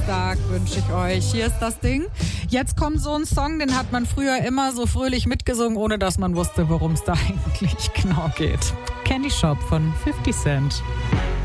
Geburtstag wünsche ich euch. Hier ist das Ding. Jetzt kommt so ein Song, den hat man früher immer so fröhlich mitgesungen, ohne dass man wusste, worum es da eigentlich genau geht. Candy Shop von 50 Cent.